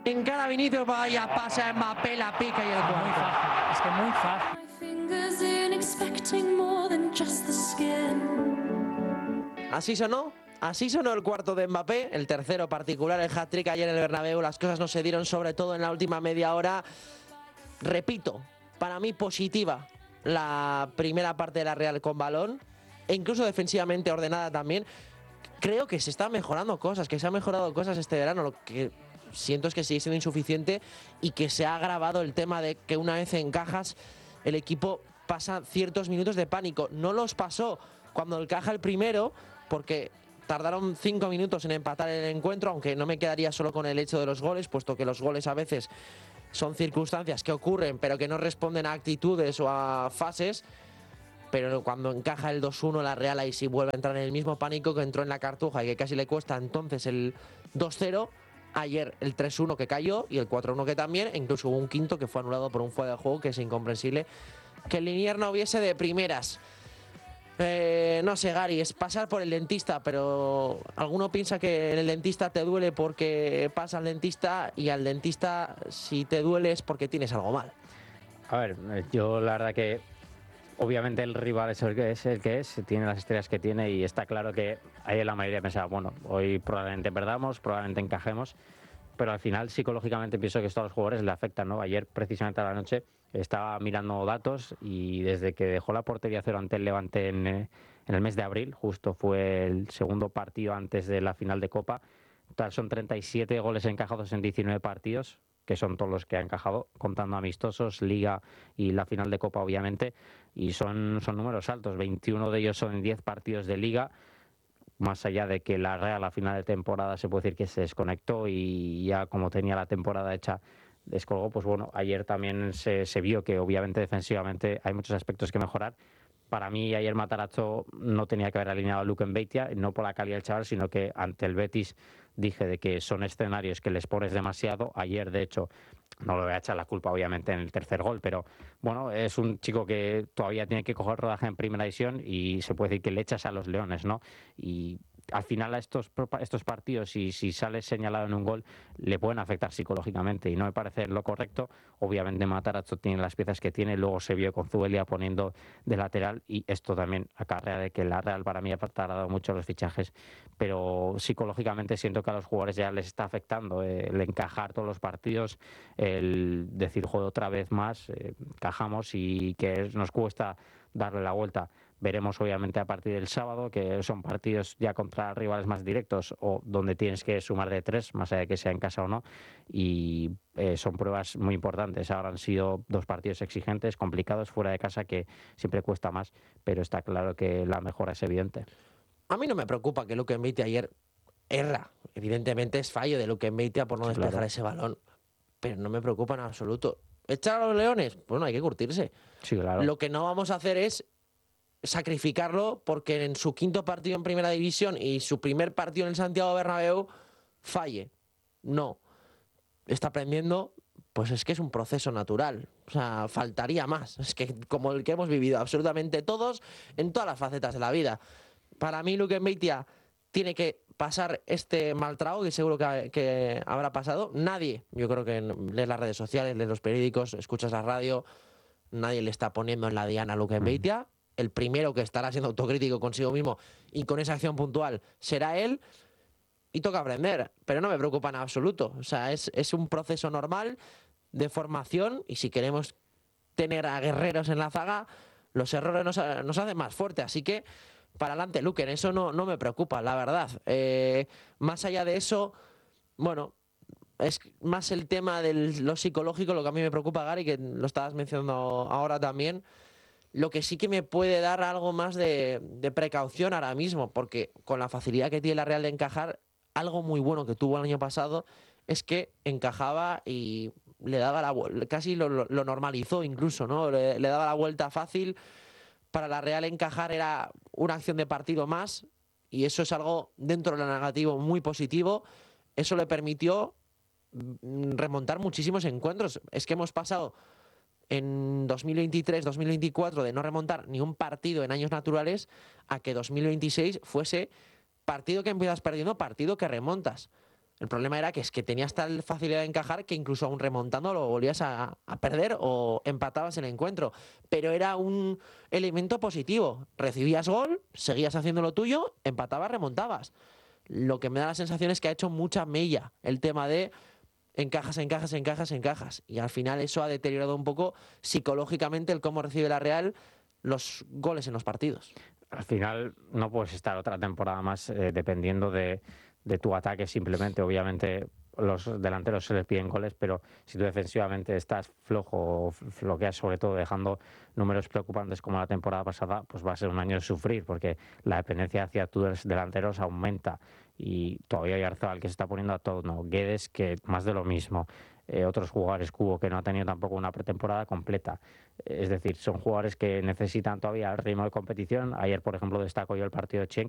Encara Vinicius, vaya, pasa Mbappé, la pica y el cuarto. Muy fácil, es que muy fácil. Así sonó el cuarto de Mbappé, el tercero particular, el hat-trick ayer en el Bernabéu. Las cosas no se dieron, sobre todo en la última media hora. Repito, para mí positiva la primera parte de la Real con balón, e incluso defensivamente ordenada también. Creo que se están mejorando cosas, que se han mejorado cosas este verano. Lo que siento es que sigue siendo insuficiente y que se ha agravado el tema de que una vez encajas, el equipo pasa ciertos minutos de pánico. No los pasó cuando encaja el primero, porque tardaron 5 minutos en empatar el encuentro, aunque no me quedaría solo con el hecho de los goles, puesto que los goles a veces son circunstancias que ocurren, pero que no responden a actitudes o a fases. Pero cuando encaja el 2-1, la Real ahí sí vuelve a entrar en el mismo pánico que entró en la Cartuja y que casi le cuesta entonces el 2-0. Ayer el 3-1 que cayó y el 4-1 que también, e incluso hubo un quinto que fue anulado por un fuera de juego, que es incomprensible que el Liniers no hubiese de primeras. No sé, Gary, es pasar por el dentista, pero alguno piensa que en el dentista te duele porque pasa al dentista, y al dentista, si te duele, es porque tienes algo mal. A ver, yo la verdad que obviamente el rival es el que es, tiene las estrellas que tiene, y está claro que ayer la mayoría pensaba, bueno, hoy probablemente perdamos, probablemente encajemos, pero al final psicológicamente pienso que esto a los jugadores le afecta, ¿no? Ayer precisamente a la noche estaba mirando datos y desde que dejó la portería cero ante el Levante en el mes de abril, justo fue el segundo partido antes de la final de Copa, son 37 goles encajados en 19 partidos, que son todos los que ha encajado, contando amistosos, Liga y la final de Copa, obviamente, y son números altos. 21 de ellos son en 10 partidos de Liga, más allá de que la Real a final de temporada se puede decir que se desconectó y ya como tenía la temporada hecha descolgó. Pues bueno, ayer también se vio que obviamente defensivamente hay muchos aspectos que mejorar. Para mí ayer Matarazzo no tenía que haber alineado a Luke Mbeitia, no por la calidad del chaval, sino que ante el Betis dije de que son escenarios que les pones demasiado. Ayer, de hecho, no le voy a echar la culpa obviamente en el tercer gol, pero bueno, es un chico que todavía tiene que coger rodaje en primera división y se puede decir que le echas a los leones, ¿no? Y al final a estos partidos, y si sales señalado en un gol, le pueden afectar psicológicamente y no me parece lo correcto. Obviamente Matarazzo tiene las piezas que tiene, luego se vio con Zubelia poniendo de lateral y esto también acarrea de que la Real para mí ha tardado mucho los fichajes, pero psicológicamente siento que a los jugadores ya les está afectando el encajar todos los partidos, el decir juego otra vez más, encajamos y que nos cuesta darle la vuelta. Veremos obviamente a partir del sábado, que son partidos ya contra rivales más directos o donde tienes que sumar de 3, más allá de que sea en casa o no, y son pruebas muy importantes. Ahora han sido 2 partidos exigentes, complicados, fuera de casa, que siempre cuesta más, pero está claro que la mejora es evidente. A mí no me preocupa que Luke Mbeitia ayer erra. Evidentemente es fallo de Luke Mbeitia por no despejar claro ese balón, pero no me preocupa en absoluto. ¿Echar a los leones? Bueno, hay que curtirse. Sí, claro. Lo que no vamos a hacer es sacrificarlo porque en su quinto partido en primera división y su primer partido en el Santiago Bernabéu falle. No. Está aprendiendo, pues es que es un proceso natural. O sea, faltaría más. Es que como el que hemos vivido absolutamente todos en todas las facetas de la vida. Para mí, Luke Mbeitia tiene que pasar este mal trago, que seguro que habrá pasado. Nadie, yo creo que lees las redes sociales, lees los periódicos, escuchas la radio, nadie le está poniendo en la diana a Luke Mbeitia. El primero que estará siendo autocrítico consigo mismo y con esa acción puntual será él, y toca aprender, pero no me preocupa en absoluto. O sea, es un proceso normal de formación, y si queremos tener a guerreros en la zaga, los errores nos hacen más fuerte, así que para adelante, Luke, en eso no me preocupa, la verdad. Más allá de eso, bueno, es más el tema de lo psicológico lo que a mí me preocupa, Gary, que lo estabas mencionando ahora también. Lo que sí que me puede dar algo más de precaución ahora mismo, porque con la facilidad que tiene la Real de encajar, algo muy bueno que tuvo el año pasado es que encajaba y le daba la vuelta, casi lo normalizó incluso, ¿no? Le daba la vuelta fácil. Para la Real encajar era una acción de partido más, y eso es algo dentro de lo negativo muy positivo. Eso le permitió remontar muchísimos encuentros. Es que hemos pasado en 2023-2024 de no remontar ni un partido en años naturales a que 2026 fuese partido que empiezas perdiendo, partido que remontas. El problema era que es que tenías tal facilidad de encajar que incluso aún remontando lo volvías a perder o empatabas el encuentro. Pero era un elemento positivo. Recibías gol, seguías haciendo lo tuyo, empatabas, remontabas. Lo que me da la sensación es que ha hecho mucha mella el tema de encajas. Y al final eso ha deteriorado un poco psicológicamente el cómo recibe la Real los goles en los partidos. Al final no puedes estar otra temporada más dependiendo de tu ataque simplemente. Obviamente los delanteros se les piden goles, pero si tú defensivamente estás flojo o floqueas, sobre todo dejando números preocupantes como la temporada pasada, pues va a ser un año de sufrir, porque la dependencia hacia tus delanteros aumenta. Y todavía hay Arzabal que se está poniendo a todo, ¿no? Guedes, que más de lo mismo. Otros jugadores, Cubo, que no ha tenido tampoco una pretemporada completa. Es decir, son jugadores que necesitan todavía el ritmo de competición. Ayer, por ejemplo, destaco yo el partido de Chen,